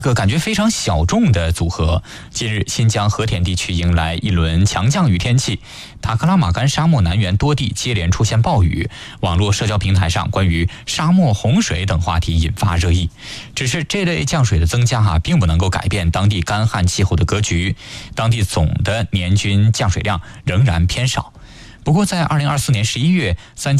个感觉非常小众的组合。近日，新疆和田地区迎来一轮强降雨天气，塔克拉玛干沙漠南缘多地接连出现暴雨，网络社交平台上关于沙漠洪水等话题引发热议。只是这类降水的增加并不能够改变当地干旱气候的格局，当地总的年均降水量仍然偏少。不过，在2024年11月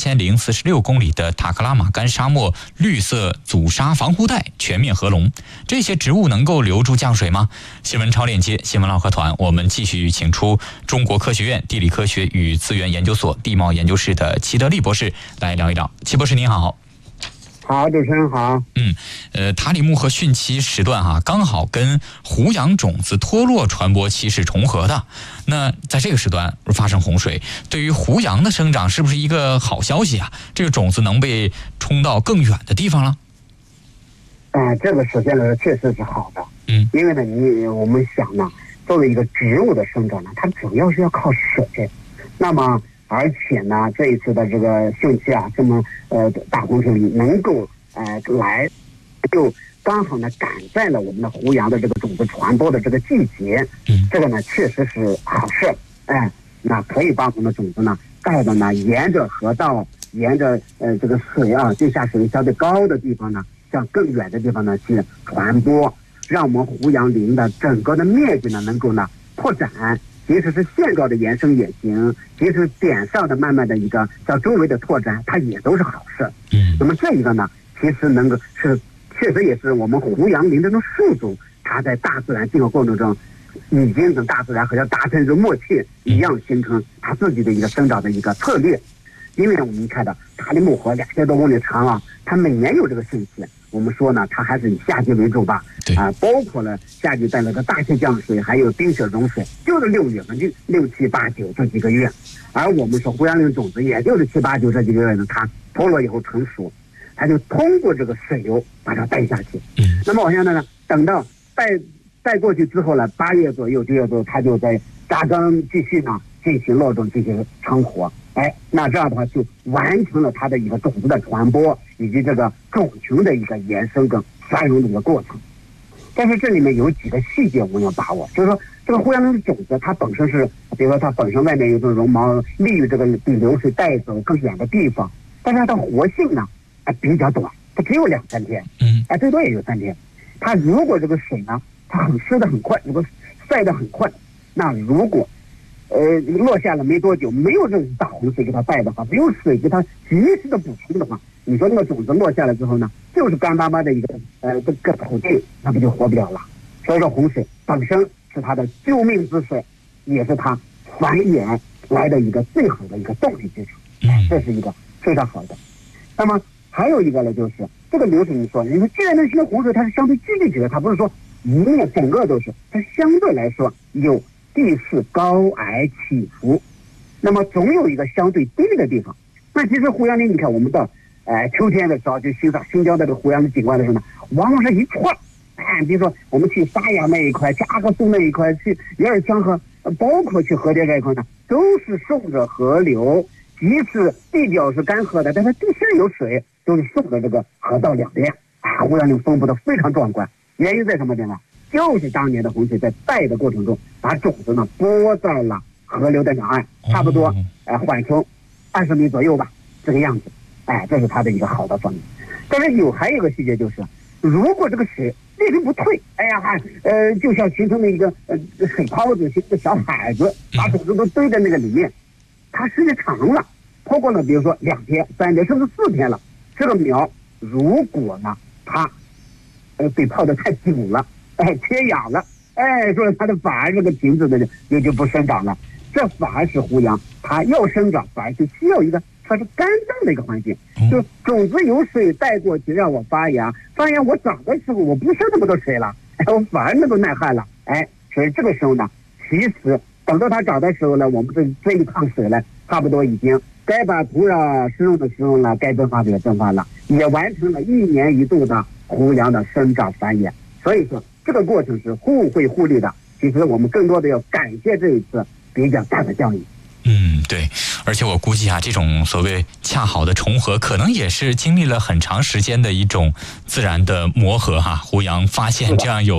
，3046公里的塔克拉玛干沙漠绿色阻沙防护带全面合龙，这些植物能够留住降水吗？新闻超链接新闻唠嗑团，我们继续请出中国科学院地理科学与资源研究所地貌研究室的齐德利博士来聊一聊。齐博士您好。 好，主持人好。 塔里木和汛期时段刚好跟胡杨种子脱落传播期是重合的。那在这个时段发生洪水，对于胡杨的生长是不是一个好消息啊？这个种子能被冲到更远的地方了？ 这个首先来说确实是好的。因为呢，我们想呢，作为一个植物的生长呢，它主要是要靠水。那么而且呢，这一次的这个汛期这么大洪水里能够来，就刚好呢赶在了我们的胡杨的这个种子传播的这个季节。这个呢确实是好事。那可以把我们的种子呢带的呢沿着河道，沿着这个水地下水相对高的地方呢，向更远的地方呢去传播，让我们胡杨林的整个的面积呢能够呢扩展。即使是线状的延伸也行，即使点上的慢慢的一个向周围的拓展，它也都是好事。那么这一个呢，其实能够确实也是我们胡杨林这种树种，它在大自然进化过程中，已经跟大自然好像达成一个默契一样，形成它自己的一个生长的一个策略。因为我们看到塔里木河2000多公里长它每年有这个汛期。我们说呢，它还是以夏季为主吧。包括了夏季在那个大气降水，还有冰雪融水，就是6月份，就6、7、8、9这几个月。而我们说胡杨林种子，也就是7、8、9这几个月呢，它脱落以后成熟，它就通过这个水流把它带下去。那么往下呢，等到带过去之后呢，8月左右、9月左右，它就在扎根继续呢进行落种，进行成活。那这样的话就完成了它的一个种子的传播，以及这个种群的一个延伸跟繁荣的一个过程。但是这里面有几个细节我们要把握，就是说这个胡杨林的种子它本身是，比如说它本身外面有种绒毛，利于这个被流水带走更远的地方，但是它活性呢比较短，它只有2、3天，最多也就3天。它如果这个水呢它很湿的很快，如果晒得很快，那如果落下了没多久，没有这种大洪水给它带的话，没有水给它及时的补充的话，你说那个种子落下来之后呢，就是干巴巴的一个这个土地，那不就活不了了。所以说洪水本身是它的救命之水，也是它繁衍来的一个最好的一个动力支撑。这是一个非常好的。那么还有一个呢，就是这个流水，你说既然那些洪水它是相对聚集起来，它不是说一面整个都是，它相对来说有地势高矮起伏，那么总有一个相对低的地方。那其实胡杨林，你看我们到秋天的时候，就欣赏新疆的这个胡杨林景观的时候呢，往往是一串。比如说我们去沙雅那一块，加克苏那一块，去额尔羌河，包括去和田这一块呢，都是顺着河流，即使地表是干涸的，但是地下有水，都是顺着这个河道两边。胡杨林分布的非常壮观。原因在什么地方？就是当年的洪水在带的过程中，把种子呢播在了河流的两岸，差不多缓冲20米左右吧，这个样子。这是它的一个好的方面。但是还有一个细节，就是如果这个水一直不退，就像形成了一个水泡子，形成一个小海子，把种子都堆在那个里面。它时间长了，超过了比如说2天、3天，甚至4天了，这个苗如果呢它被泡得太久了，缺氧了，所以它的反而这个瓶子呢就不生长了。这反而是胡杨它要生长，反而就需要一个它是干燥的一个环境，就种子有水带过去让我发芽，我长的时候我不需要那么多水了，我反而能够耐旱了。所以这个时候呢，其实等到它长的时候呢，我们这一趟水呢，差不多已经该把土壤施用的施用了，该蒸发的也蒸发了，也完成了1年1度的胡杨的生长繁衍。所以说这个过程是互惠互利的。其实我们更多的要感谢这一次比较大的降雨。 对，而且我估计这种所谓恰好的重合，可能也是经历了很长时间的一种自然的磨合胡杨发现这样有